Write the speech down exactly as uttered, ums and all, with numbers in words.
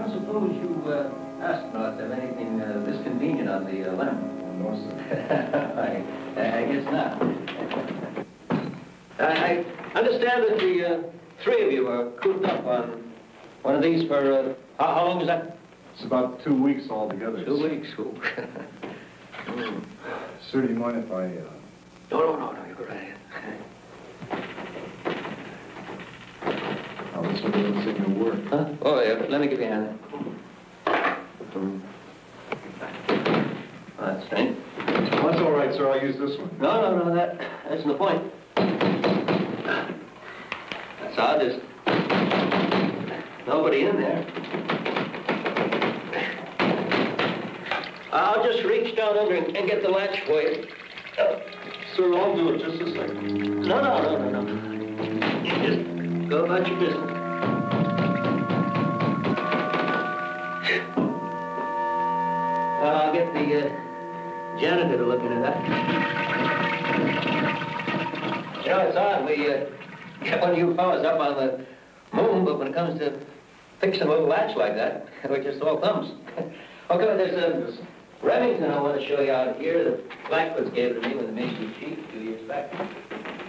don't suppose you uh, asked not to have anything uh, this convenient on the uh, lamp? No, sir. I, I guess not. I, I understand that the uh, three of you are cooped up on one of these for, uh, how, how long is that? It's about two weeks altogether. Two weeks. Ooh. Sir, do you mind if I... Uh... No, no, no, no, you go right ahead. Oh, this one doesn't seem to work. Huh? Oh, yeah, let me give you a hand. Hmm. Oh, that's strange. Well, that's all right, sir. I'll use this one. No, no, no, that, that's the point. That's odd, there's nobody in there. I'll just reach down under and, and get the latch for you. Oh. Sir, I'll do it just a second. No, no, no, no, no. You just go about your business. I'll get the uh, janitor to look into that. You know, it's odd. We uh, get one of you fellas up on the moon, but when it comes to fixing a little latch like that, we're just all thumbs. Okay, there's a Remington I want to show you out here. The Blackfoots gave it to me when the Mason chief two years back.